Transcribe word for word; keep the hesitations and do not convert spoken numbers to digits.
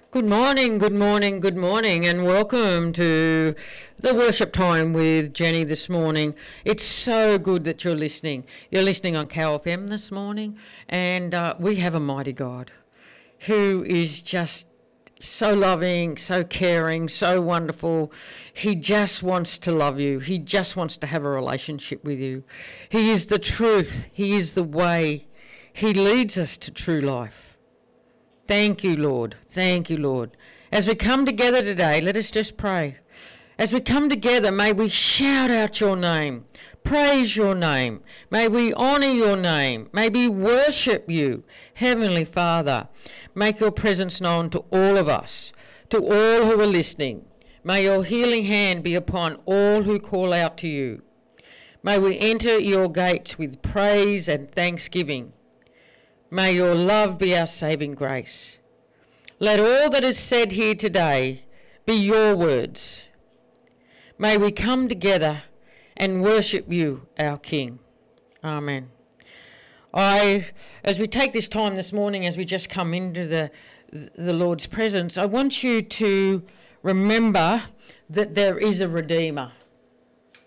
Good morning, good morning, good morning, and welcome to the worship time with Jenny this morning. It's so good that you're listening. You're listening on K F M this morning, and uh, we have a mighty God who is just so loving, so caring, so wonderful. He just wants to love you. He just wants to have a relationship with you. He is the truth. He is the way. He leads us to true life. Thank you, Lord. Thank you, Lord. As we come together today, let us just pray. As we come together, may we shout out your name, praise your name. May we honour your name. May we worship you. Heavenly Father, make your presence known to all of us, to all who are listening. May your healing hand be upon all who call out to you. May we enter your gates with praise and thanksgiving. May your love be our saving grace. Let all that is said here today be your words. May we come together and worship you, our King. Amen. I, as we take this time this morning, as we just come into the, the Lord's presence, I want you to remember that there is a Redeemer.